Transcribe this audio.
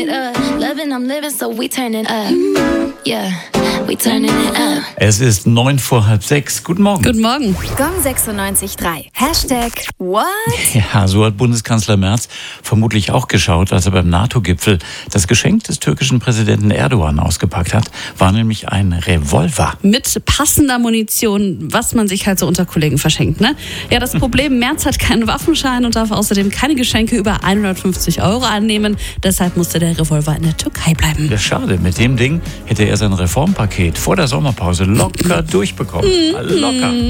it up. Loving, I'm living, so we turning up. Yeah, we turning it up. Es ist 5:45. Guten Morgen. Guten Morgen. Gong 96.3. #What? Ja, so hat Bundeskanzler Merz vermutlich auch geschaut, als er beim NATO-Gipfel das Geschenk des türkischen Präsidenten Erdogan ausgepackt hat. War nämlich ein Revolver. Mit passender Munition, was man sich halt so unter Kollegen verschenkt, ne? Ja, das Problem, Merz hat keinen Waffenschein und darf außerdem keine Geschenke über 150 € annehmen. Deshalb musste der Revolver in der Türkei bleiben. Ja, schade. Mit dem Ding hätte er sein Reformpaket vor der Sommerpause locker durchbekommen. Locker.